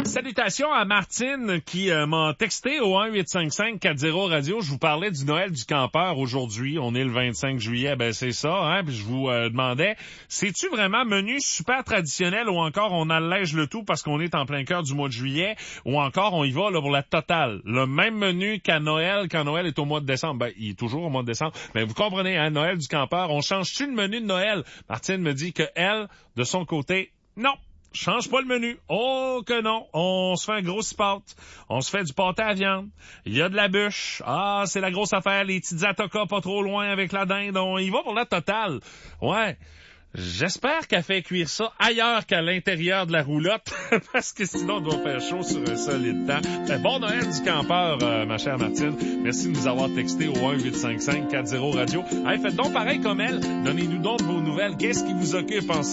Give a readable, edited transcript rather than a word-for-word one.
Salutations à Martine qui m'a texté au 1-855-40-radio. Je vous parlais du Noël du campeur aujourd'hui. On est le 25 juillet, ben c'est ça. Hein? Puis je vous demandais, c'est-tu vraiment menu super traditionnel ou encore on allège le tout parce qu'on est en plein cœur du mois de juillet ou encore on y va là, pour la totale? Le même menu qu'à Noël, quand Noël est au mois de décembre. Ben, il est toujours au mois de décembre. Mais vous comprenez, hein, Noël du campeur, on change-tu le menu de Noël? Martine me dit que elle, de son côté, non. Change pas le menu. Oh que non. On se fait un gros spot. On se fait du pâté à viande. Il y a de la bûche. Ah, c'est la grosse affaire. Les petites atokas pas trop loin avec la dinde. On y va pour la totale. Ouais. J'espère qu'elle fait cuire ça ailleurs qu'à l'intérieur de la roulotte, parce que sinon on doit faire chaud sur un solide temps. Bon Noël du campeur, ma chère Martine. Merci de nous avoir texté au 1-855-40-radio. Hey, faites donc pareil comme elle. Donnez-nous donc vos nouvelles. Qu'est-ce qui vous occupe en